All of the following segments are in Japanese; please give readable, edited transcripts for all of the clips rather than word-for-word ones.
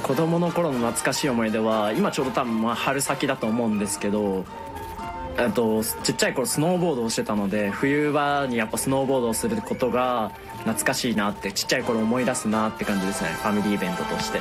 子供の頃の懐かしい思い出は、今ちょうど多分春先だと思うんですけど、ちっちゃい頃スノーボードをしてたので、冬場にやっぱスノーボードをすることが懐かしいなって、ちっちゃい頃思い出すなって感じですね、ファミリーイベントとして。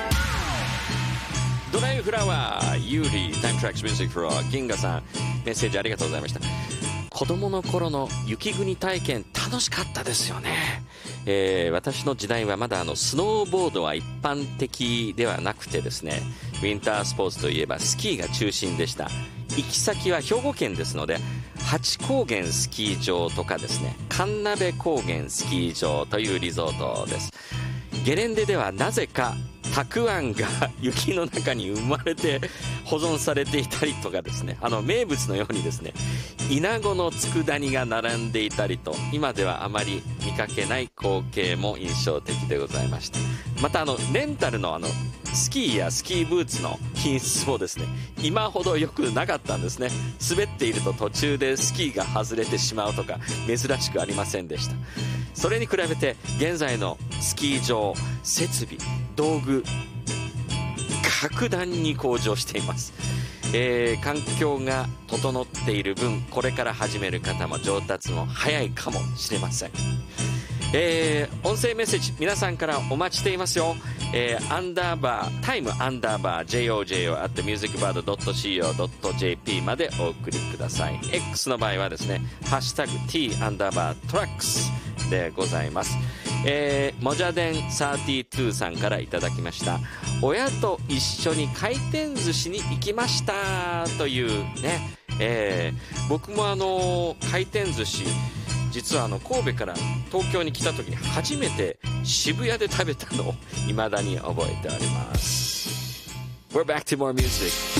ドライフラワーユーリータイムトラックスミュージックフロア銀河さん、メッセージありがとうございました。子供の頃の雪国体験楽しかったですよね。私の時代はまだスノーボードは一般的ではなくてですね、ウィンタースポーツといえばスキーが中心でした。行き先は兵庫県ですので、八高原スキー場とかですね、神鍋高原スキー場というリゾートです。ゲレンデではなぜかたくあんが雪の中に生まれて保存されていたりとかですね、名物のようにですね、イナゴの佃煮が並んでいたりと、今ではあまり見かけない光景も印象的でございました。またレンタルのスキーやスキーブーツの品質もですね、今ほど良くなかったんですね。滑っていると途中でスキーが外れてしまうとか珍しくありませんでした。それに比べて現在のスキー場設備道具格段に向上しています。環境が整っている分、これから始める方も上達も早いかもしれません。音声メッセージ皆さんからお待ちしていますよ。アンダーバータイムアンダーバー JOJO at musicbird.co.jp までお送りください。 X の場合はですね、ハッシュタグ T アンダーバートラックスでございます。モジャデン32さんからいただきました。親と一緒に回転寿司に行きましたというね、僕も回転寿司実は神戸から東京に来た時に初めて渋谷で食べたのを未だに覚えております。 We're back to more music.